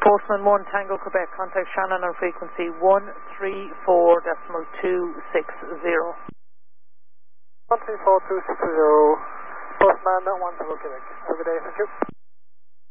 Postman 1 Tango Quebec, contact Shannon on frequency 134.260. 134.260, Postman 1 Tango Quebec. Have a good day, thank you.